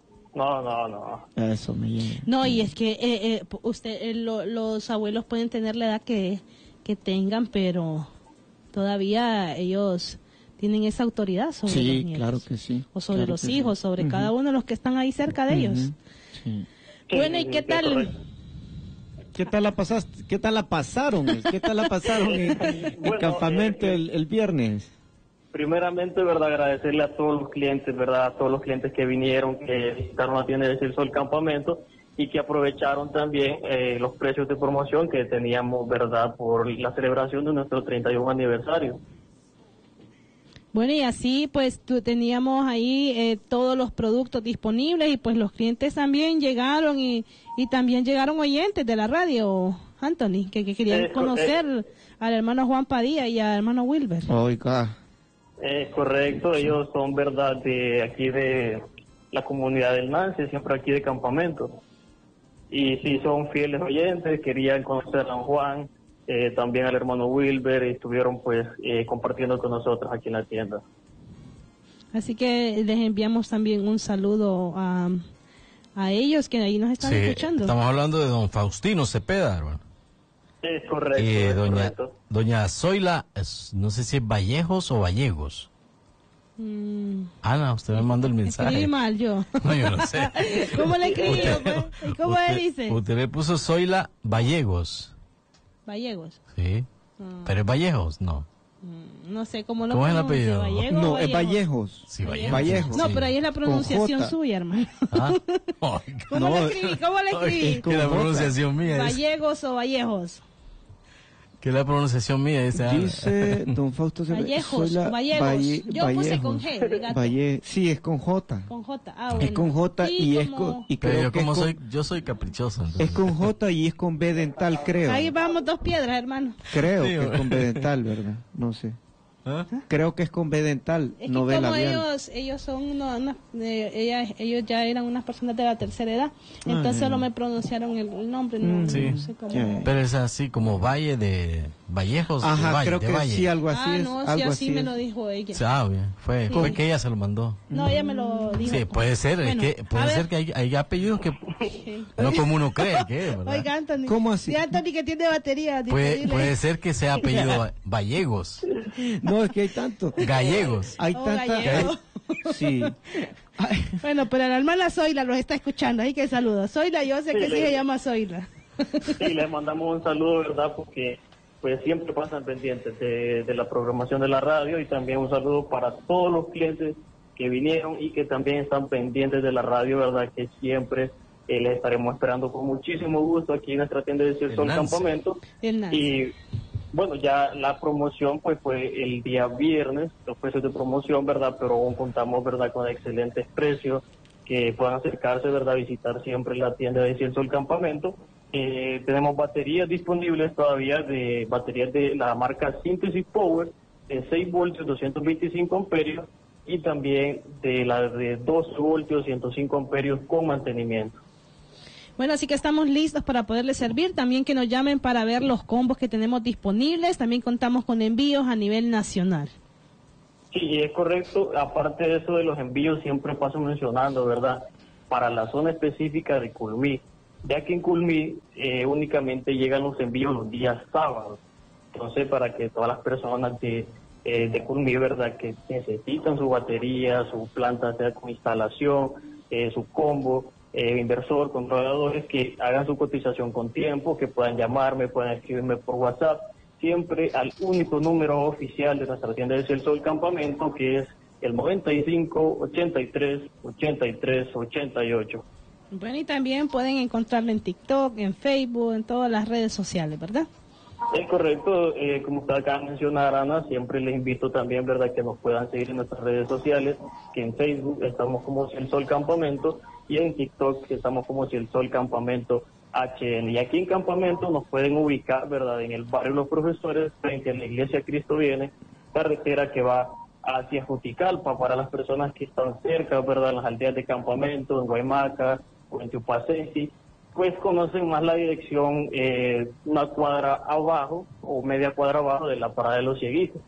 No. Eso me llena. No, y es que los abuelos pueden tener la edad que tengan, pero todavía ellos tienen esa autoridad sobre los Sí, nietos. claro que sí. O sobre claro los que hijos, sí. sobre Ujú. cada uno de los que están ahí cerca de ellos. Sí. Bueno, ¿y qué tal? ¿Qué tal la pasaste? ¿Qué tal la pasaron? ¿Qué tal la pasaron en el campamento el viernes? Primeramente, verdad, agradecerle a todos los clientes, verdad, a todos los clientes que vinieron, que visitaron la tienda de Cielsol Campamento y que aprovecharon también los precios de promoción que teníamos, verdad, por la celebración de nuestro 31 aniversario. Bueno, y así pues teníamos ahí todos los productos disponibles y pues los clientes también llegaron y también llegaron oyentes de la radio, Anthony, que querían conocer al hermano Juan Padilla y al hermano Wilber. Oiga. Correcto, ellos son, verdad, de aquí de la comunidad del Nance, siempre aquí de Campamento. Y sí, son fieles oyentes, querían conocer a don Juan, también al hermano Wilber, y estuvieron pues compartiendo con nosotros aquí en la tienda. Así que les enviamos también un saludo a ellos que ahí nos están escuchando. Estamos hablando de don Faustino Cepeda, hermano. Es correcto. Y correcto. doña Zoila, no sé si es Vallejos o Vallegos. Ana, usted me mandó el mensaje. Escribí mal yo. No, yo no sé. ¿Cómo le escribí? ¿Cómo le dice? Usted le puso Zoila Vallegos. Vallegos. Sí. Pero es Vallejos, no. No sé cómo lo ¿Cómo es el pronuncia, apellido? Vallego No, o es Vallejos. Sí, Vallejos. Vallejos. No, pero ahí es la pronunciación Con J. suya, hermano. ¿Ah? ¿Cómo le escribí? ¿Cómo le escribí? Que la pronunciación mía es. ¿Vallegos o Vallejos? Que la pronunciación mía es. Dice don Fausto Cepeda. Vallejos, Vallejos. Yo puse con G, de gato. Sí, es con J. Con J. Ah, bueno. Es con J Sí, y es como- con... Y Pero creo yo que es como con- yo soy caprichoso. Entonces. Es con J y es con B dental, creo. Ahí vamos, 2 piedras, hermano. Creo Sí, que es bueno. con B dental, ¿verdad? No sé. ¿Ah? Creo que es con B dental, Es que no B como labial. ellos son ellos ya eran unas personas de la tercera edad, entonces solo me pronunciaron el nombre, no, Sí. no sé cómo. Pero es así como Valle de Vallejos. de Ajá, Valle, creo de que Valle. sí, algo así es. No, sí, algo así me es. lo dijo ella. Ah, bien. Fue Sí. que ella se lo mandó. No, ella me lo dijo. Sí, puede ser, Bueno, es que puede a ver. ser que hay apellidos que no como uno cree que es, ¿verdad? Oiga, Anthony. ¿Cómo así? Sí, Anthony que tiene batería disponible. Puede ser que sea apellido Vallegos, No, es que hay tanto. gallegos. Hay Oh, tanta... gallego. Sí. Bueno, pero la hermana Zoila los está escuchando, ahí que saludo. Zoila, yo sé que sí se llama Zoila. Sí, les mandamos un saludo, ¿verdad? Porque pues siempre pasan pendientes de la programación de la radio, y también un saludo para todos los clientes que vinieron y que también están pendientes de la radio, ¿verdad? Que siempre les estaremos esperando con muchísimo gusto aquí en nuestra tienda de Cielsol Campamento. Y bueno, ya la promoción pues fue el día viernes, los precios de promoción, ¿verdad? Pero aún contamos, ¿verdad? Con excelentes precios, que puedan acercarse, ¿verdad? Visitar siempre la tienda de Cielsol Campamento. Tenemos baterías disponibles todavía, de baterías de la marca Synthesis Power, de 6 voltios, 225 amperios, y también de la de 12 voltios, 105 amperios con mantenimiento. Bueno, así que estamos listos para poderles servir. También que nos llamen para ver los combos que tenemos disponibles. También contamos con envíos a nivel nacional. Sí, es correcto. Aparte de eso de los envíos, siempre paso mencionando, ¿verdad? Para la zona específica de Culmí, ya que en Culmí únicamente llegan los envíos los días sábados. Entonces, para que todas las personas de Culmí, ¿verdad?, que necesitan su batería, su planta, sea con instalación, su combo, inversor, controladores, que hagan su cotización con tiempo, que puedan llamarme, puedan escribirme por WhatsApp, siempre al único número oficial de nuestra tienda de Cielsol Campamento, que es el 95 83 83 88. Bueno, y también pueden encontrarlo en TikTok, en Facebook, en todas las redes sociales, ¿verdad? Es correcto, como usted acaba de mencionar, Ana, siempre les invito también, ¿verdad?, que nos puedan seguir en nuestras redes sociales, que en Facebook estamos como Cielsol Campamento y en TikTok estamos como Cielsol Campamento HN. Y aquí en Campamento nos pueden ubicar, ¿verdad?, en el barrio Los Profesores, frente a la Iglesia Cristo Viene, carretera que va hacia Juticalpa, para las personas que están cerca, ¿verdad?, en las aldeas de Campamento, en Guaymaca o en Tupacensi, pues conocen más la dirección, una cuadra abajo o media cuadra abajo de la parada de los Cieguitos.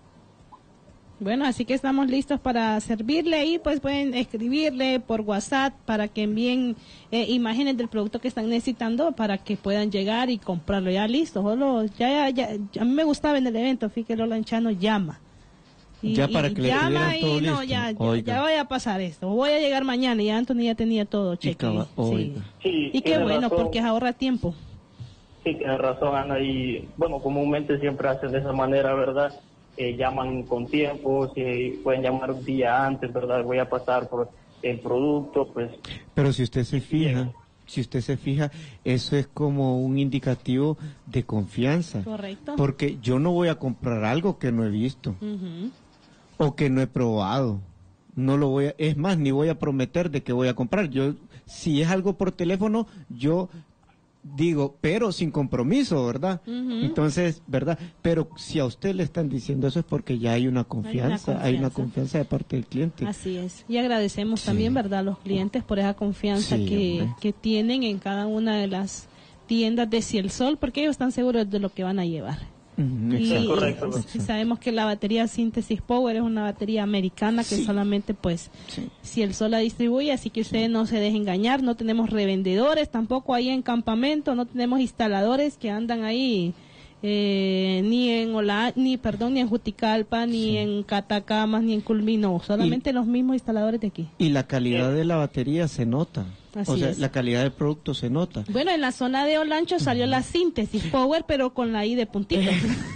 Bueno, así que estamos listos para servirle y pues pueden escribirle por WhatsApp para que envíen imágenes del producto que están necesitando para que puedan llegar y comprarlo. Ya listo, solo, ya, a mí me gustaba en el evento, fíjate que Lola Enchano llama. para que le llama tuvieran todo y no, listo. ya voy a pasar esto, voy a llegar mañana y Anthony ya tenía todo cheque. Sí, y qué bueno, razón. porque ahorra tiempo. Sí, tienes razón, Ana, y bueno, comúnmente siempre hacen de esa manera, ¿verdad? Llaman con tiempo, si pueden llamar un día antes, ¿verdad? Voy a pasar por el producto, pues. Pero si usted se fija, eso es como un indicativo de confianza. Correcto. Porque yo no voy a comprar algo que no he visto o que no he probado. No lo voy a, es más, ni voy a prometer de que voy a comprar. Yo, si es algo por teléfono, yo digo, pero sin compromiso, ¿verdad? Entonces, ¿verdad? Pero si a usted le están diciendo eso es porque ya hay una confianza de parte del cliente. Así es. Y agradecemos también, ¿verdad?, a los clientes por esa confianza que tienen en cada una de las tiendas de Ciel Sol, porque ellos están seguros de lo que van a llevar. Y sabemos que la batería Síntesis Power es una batería americana que solamente pues Ciel Sol la distribuye, así que ustedes no se dejen engañar. No tenemos revendedores tampoco ahí en campamento, no tenemos instaladores que andan ahí ni en Juticalpa, ni en Catacamas, ni en Culmino, solamente los mismos instaladores de aquí. Y la calidad de la batería se nota. Así es. La calidad del producto se nota. Bueno, en la zona de Olancho salió la Síntesis Power, pero con la I de puntito.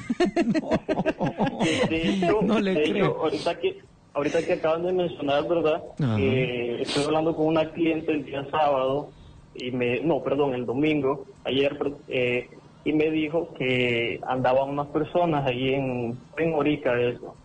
No le creo. Ahorita que acaban de mencionar, ¿verdad? Estoy hablando con una cliente el día sábado, el domingo, ayer, y me dijo que andaban unas personas ahí en Orica,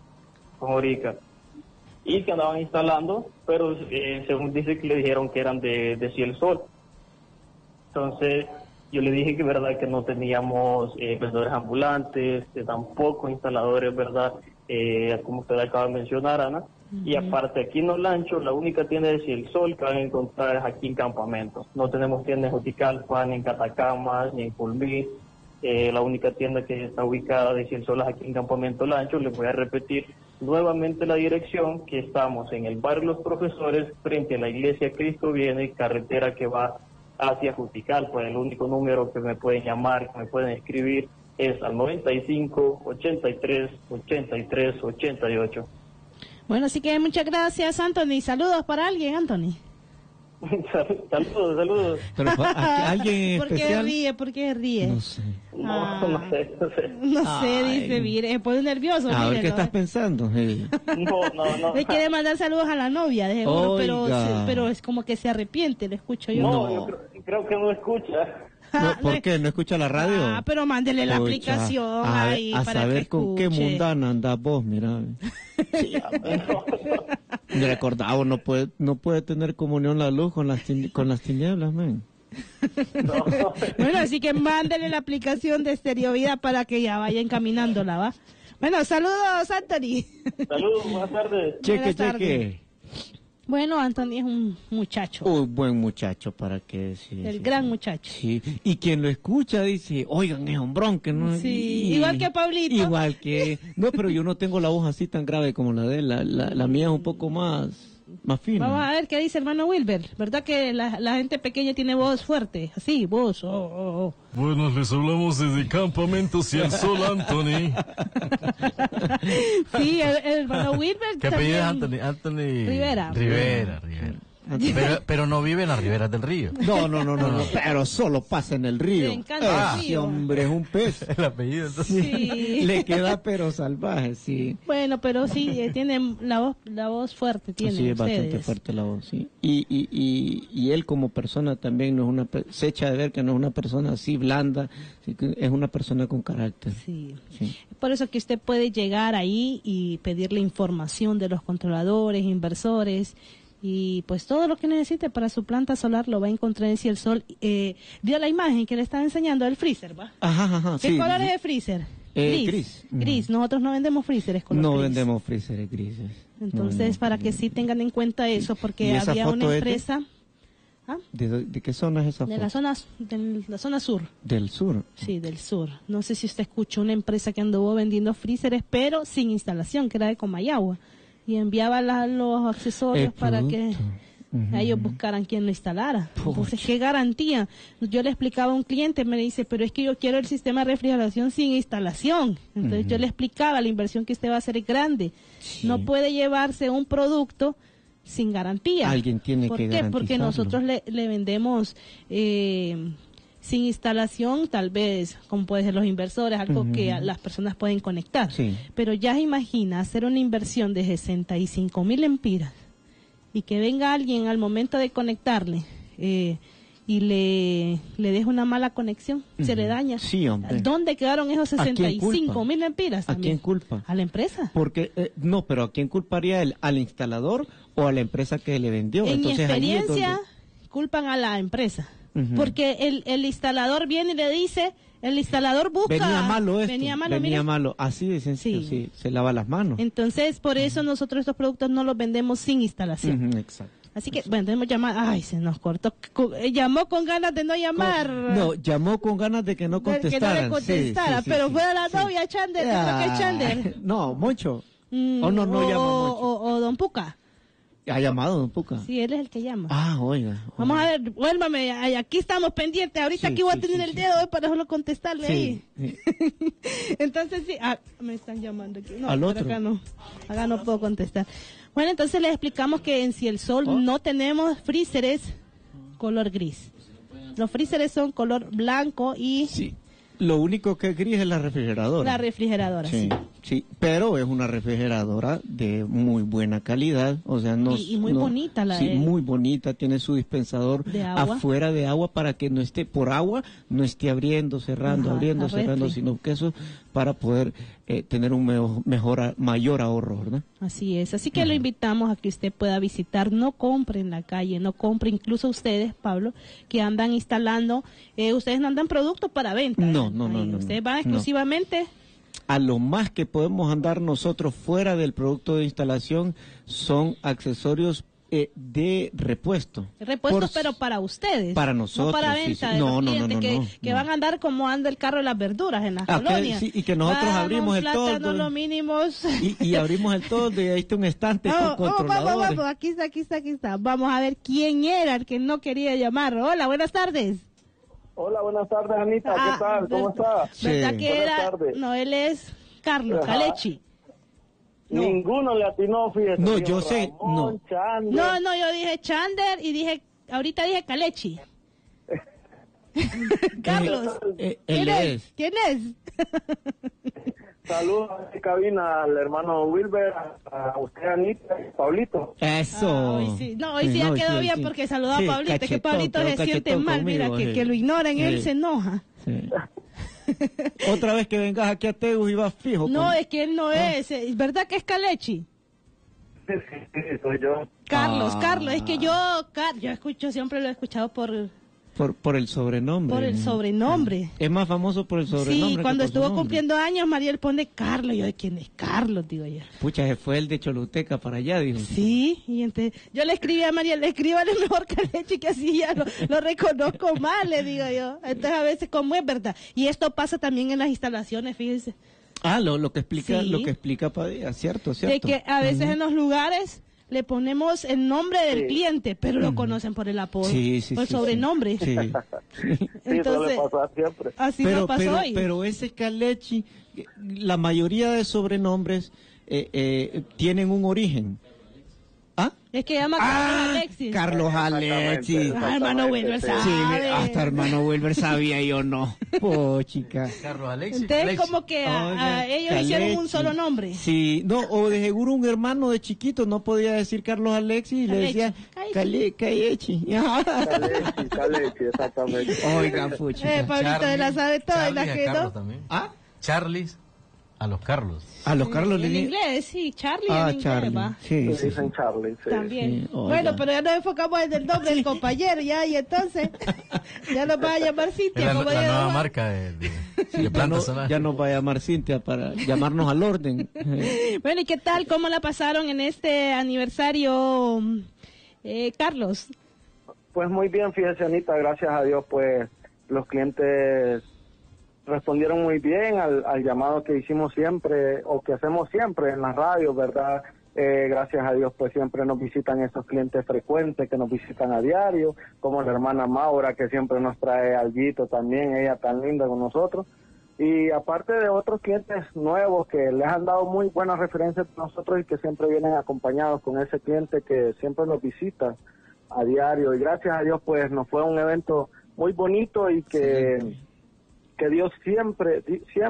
y que andaban instalando, pero según dice que le dijeron que eran de Ciel Sol. Entonces yo le dije que verdad que no teníamos vendedores ambulantes, tampoco instaladores, verdad, como usted acaba de mencionar, Ana. Y aparte aquí en Olancho, la única tienda de Ciel Sol que van a encontrar es aquí en Campamento. No tenemos tiendas en Juticalpa, ni en Catacamas, ni en Culmí. La única tienda que está ubicada de Ciel Sol es aquí en Campamento Olancho. Les voy a repetir nuevamente la dirección, que estamos en el barrio Los Profesores, frente a la iglesia Cristo Viene, carretera que va hacia Juticalpa. El único número que me pueden llamar, que me pueden escribir, es al 95 83 83 88. Bueno, así que muchas gracias, Anthony. Saludos para alguien, Anthony. Saludos. Pero alguien especial. ¿Por qué ríe? No sé. No sé, dice, mire, se pone nervioso. A ver, ¿qué estás pensando? No. Le quiere mandar saludos a la novia, de seguro, pero es como que se arrepiente, lo escucho yo. No, yo creo que no escucha. ¿Por qué? ¿No escucha la radio? Pero mándele la aplicación ahí a para saber que con escuche. qué mundana andás vos, mira. Recordado, no puede tener comunión la luz con las tinieblas, man. Bueno, así que mándele la aplicación de Stereo Vida para que ya vaya encaminándola, ¿va? Bueno, saludos, Anthony. Saludos, buenas tardes. Cheque. Bueno, Anthony es un muchacho. Un buen muchacho, ¿para qué decir? El gran muchacho. Sí, y quien lo escucha dice, oigan, es hombrón, que no... Sí, igual que Pablito. Igual que... No, pero yo no tengo la voz así tan grave como la de él. La mía es un poco más fina. Vamos a ver qué dice hermano Wilber. ¿Verdad que la gente pequeña tiene voz fuerte? Así, voz. Bueno, les hablamos desde Campamento Ciel Sol, Anthony. Sí, el hermano Wilber. ¿Qué apellido es Anthony? Rivera. Pero no vive en las riberas del río. No, pero solo pasa en el río. Le encanta el río. Hombre, es un pez. El apellido, entonces. Sí. Le queda pero salvaje, sí. Bueno, pero sí, tiene la voz fuerte, tiene. Sí, es bastante fuerte la voz, sí. Y él como persona también no es una... Se echa de ver que no es una persona así blanda, es una persona con carácter. Sí. Por eso que usted puede llegar ahí y pedirle información de los controladores, inversores, y pues todo lo que necesite para su planta solar lo va a encontrar en Ciel Sol. Vio la imagen que le estaba enseñando del freezer, ¿va? Ajá. ¿Qué color es el freezer? Gris. Gris. Nosotros no vendemos freezers color No gris. vendemos freezers grises. Entonces, para que sí tengan en cuenta eso, porque había una empresa... ¿De qué zona es esa foto? De la zona sur. ¿Del sur? Sí, del sur. No sé si usted escuchó una empresa que anduvo vendiendo freezers, pero sin instalación, que era de Comayagua. Y enviaba los accesorios para que ellos buscaran quien lo instalara. Entonces, ¿qué garantía? Yo le explicaba a un cliente, me dice, pero es que yo quiero el sistema de refrigeración sin instalación. Entonces, yo le explicaba, la inversión que usted va a hacer es grande. Sí. No puede llevarse un producto sin garantía. Alguien tiene que garantizarlo. Porque nosotros le vendemos sin instalación, tal vez, como pueden ser los inversores, algo que las personas pueden conectar. Sí. Pero ya se imagina hacer una inversión de 65,000 lempiras y que venga alguien al momento de conectarle y le deje una mala conexión, se le daña. Sí, hombre. ¿Dónde quedaron esos 65,000 lempiras? ¿A quién culpa? ¿A la empresa? Porque, no, pero ¿a quién culparía él? ¿Al instalador o a la empresa que le vendió? En Entonces, mi experiencia, culpan a la empresa. Porque el instalador viene y le dice, el instalador busca... Venía malo esto, venía malo, así de sencillo, sí, se lava las manos. Entonces, por eso nosotros estos productos no los vendemos sin instalación. Exacto. Así que, bueno, tenemos llamada. Ay, se nos cortó. Llamó con ganas de no llamar. No, llamó con ganas de que no contestara. Que no le contestara, sí, pero fue a la novia Chander, ¿qué es lo que es Chander? No, Moncho. No llama Moncho. O Don Puca. ¿Ha llamado Don Puca? Sí, él es el que llama. Oiga. Vamos a ver, vuélvame, aquí estamos pendientes. Ahorita aquí voy a tener el dedo para solo contestarle ahí. Sí. Entonces, sí. Me están llamando aquí. No, al otro. Acá no puedo contestar. Bueno, entonces les explicamos que en Ciel Sol no tenemos freezers color gris. Los freezers son color blanco y... Sí. Lo único que es gris es la refrigeradora. La refrigeradora, sí, pero es una refrigeradora de muy buena calidad, o sea, y muy bonita muy bonita, tiene su dispensador de agua. Afuera de agua para que no esté por agua, no esté abriendo, cerrando, cerrando, sino que eso para poder tener un mayor ahorro, ¿verdad? Así es, así que lo invitamos a que usted pueda visitar, no compre en la calle, no compre, incluso ustedes, Pablo, que andan instalando, ustedes no andan productos para venta. No. Ustedes van exclusivamente... A lo más que podemos andar nosotros fuera del producto de instalación son accesorios de repuesto. Repuestos, pero para ustedes. Para nosotros. No para venta de los clientes que van a andar como anda el carro de las verduras en las colonias. Y que nosotros abrimos el toldo. Los mínimos. Y abrimos el toldo y ahí está un estante con controladores. Vamos, aquí está. Vamos a ver quién era el que no quería llamar. Hola, buenas tardes. Hola, buenas tardes, Anita. ¿Qué tal? ¿Cómo está? ¿Verdad que era? No, él es Carlos Calechi. No. Ninguno le atinó, fíjese. No, yo sé. Ramón, no, yo dije Chander y ahorita dije Calechi. Carlos. ¿Quién es? Saludos a mi cabina al hermano Wilber, a usted, Anita y Pablito. Eso. Hoy sí ya quedó bien porque saludó a Pablito, cachetón, que Pablito se siente mal, mira, que lo ignoran, él se enoja. Sí. Otra vez que vengas aquí a Tegus y vas fijo. No, es que él no es, ¿verdad que es Calechi? Sí, soy yo. Carlos, es que yo escucho, siempre lo he escuchado por el sobrenombre. Por el sobrenombre. Es más famoso por el sobrenombre. Sí, cuando estuvo cumpliendo años, Mariel pone Carlos. Yo, ¿quién es Carlos? Digo yo. Pucha, se fue el de Choluteca para allá, dijo. Sí, y entonces yo le escribí a Mariel, escríbale mejor Calechi, que así ya lo reconozco mal, le digo yo. Entonces a veces, como es verdad. Y esto pasa también en las instalaciones, fíjense. Lo que explica Padilla, cierto. De que a veces en los lugares le ponemos el nombre del cliente, pero lo conocen por el apodo, por el sobrenombre. Sí, entonces, eso le pasa siempre. Así nos pasó hoy. Pero ese Calechi, la mayoría de sobrenombres tienen un origen. Es que llama Carlos Alexis. Carlos Alexis. Hermano Wilber sabe. Sí, hasta hermano Wilber sabía, yo no. Chica. Carlos Alexis. Entonces, como que ellos hicieron un solo nombre. Sí, no, o de seguro un hermano de chiquito no podía decir Carlos Alexis y le decía Calechi. Calechi, exactamente. Oiga, puchica. Pablito de la sabe todo. Charlis a los Carlos. A los Carlos en inglés, sí, Charlie en inglés, Charlie. va. Sí. Dicen Charlie, sí. También. Sí. Bueno, pero ya nos enfocamos en el nombre del compañero, ya, y entonces ya nos va a llamar Cintia. La nueva marca de plantas solares. Ya nos va a llamar Cintia para llamarnos al orden. Bueno, ¿y qué tal? ¿Cómo la pasaron en este aniversario, Carlos? Pues muy bien, fíjese, Anita, gracias a Dios, pues los clientes respondieron muy bien al llamado que hicimos siempre, o que hacemos siempre en la radio, ¿verdad? Gracias a Dios, pues siempre nos visitan esos clientes frecuentes que nos visitan a diario, como la hermana Maura, que siempre nos trae alguito también, ella tan linda con nosotros. Y aparte de otros clientes nuevos que les han dado muy buenas referencias a nosotros y que siempre vienen acompañados con ese cliente que siempre nos visita a diario. Y gracias a Dios, pues nos fue un evento muy bonito y que Dios siempre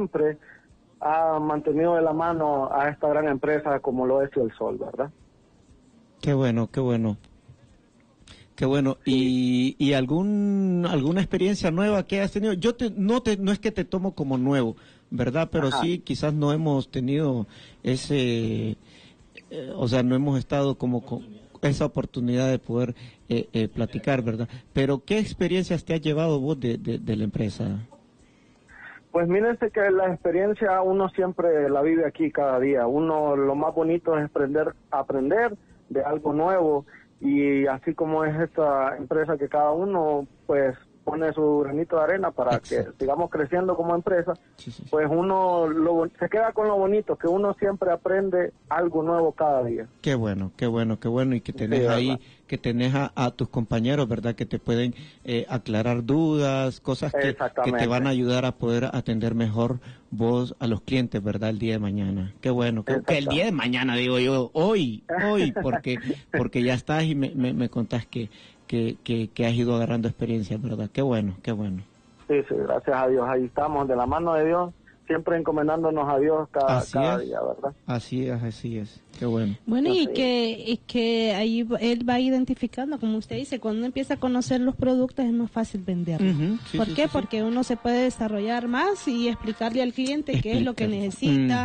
ha mantenido de la mano a esta gran empresa como lo es El Sol, ¿verdad? Qué bueno, qué bueno. Qué bueno. ¿Y alguna experiencia nueva que has tenido? No es que te tomo como nuevo, ¿verdad? Pero sí, quizás no hemos tenido ese, no hemos estado como con esa oportunidad de poder platicar, ¿verdad? Pero ¿qué experiencias te has llevado vos de la empresa? Pues mírense que la experiencia uno siempre la vive aquí cada día. Uno, lo más bonito es aprender de algo nuevo. Y así como es esta empresa que cada uno pues pone su granito de arena para que sigamos creciendo como empresa, pues uno se queda con lo bonito, que uno siempre aprende algo nuevo cada día. Qué bueno, y que tenés que tenés a tus compañeros, ¿verdad? Que te pueden aclarar dudas, cosas que te van a ayudar a poder atender mejor vos a los clientes, ¿verdad? El día de mañana. Qué bueno, que el día de mañana, digo yo, hoy, porque ya estás y me contás que has ido agarrando experiencia, ¿verdad? Qué bueno. Sí, gracias a Dios, ahí estamos, de la mano de Dios, siempre encomendándonos a Dios cada día, ¿verdad? Así es, qué bueno. Bueno, y que ahí él va identificando, como usted dice, cuando uno empieza a conocer los productos es más fácil venderlos. ¿Por qué? Porque uno se puede desarrollar más y explicarle al cliente qué es lo que necesita,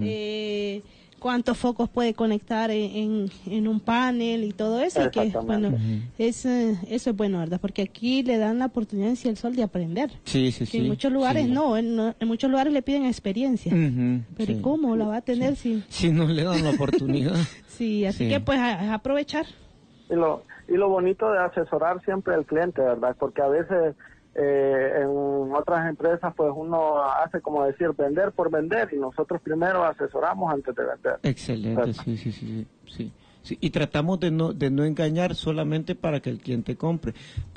cuántos focos puede conectar en un panel y todo eso, y que bueno, eso es bueno, ¿verdad? Porque aquí le dan la oportunidad en El Sol de aprender. Que en muchos lugares en muchos lugares le piden experiencia, pero ¿y cómo la va a tener si no le dan la oportunidad? Así que pues a aprovechar. Y lo bonito de asesorar siempre al cliente, ¿verdad? Porque a veces en otras empresas pues uno hace como decir vender por vender, y nosotros primero asesoramos antes de vender. Excelente, sí. Y tratamos de no engañar solamente para que el cliente compre,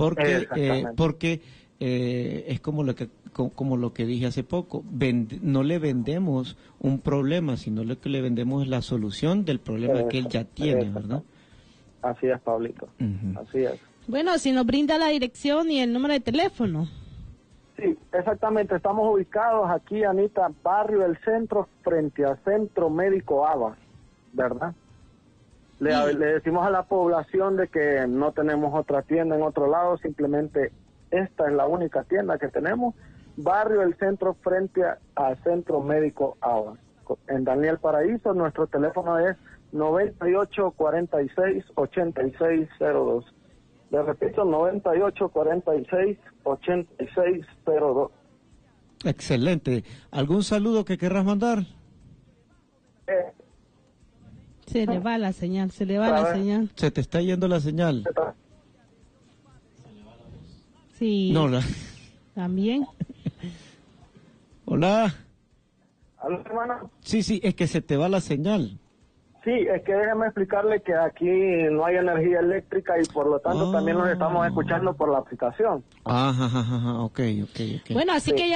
porque es como lo que dije hace poco, no le vendemos un problema, sino lo que le vendemos es la solución del problema que él ya tiene, ¿verdad? Así es, Pablito, así es. Bueno, si nos brinda la dirección y el número de teléfono. Sí, exactamente. Estamos ubicados aquí, Anita, barrio del Centro, frente al Centro Médico ABA, ¿verdad? Le decimos a la población de que no tenemos otra tienda en otro lado, simplemente esta es la única tienda que tenemos. Barrio del Centro, frente al Centro Médico ABA. En Daniel Paraíso, nuestro teléfono es 9846-8602. Le repito, 9846-8602. Excelente. ¿Algún saludo que querrás mandar? Se le va la señal, Se te está yendo la señal. Sí. No, también. Hola. ¿Aló, hermano? Sí, es que se te va la señal. Sí, es que déjeme explicarle que aquí no hay energía eléctrica y por lo tanto también nos estamos escuchando por la aplicación. Ajá, ok. Bueno, así que ya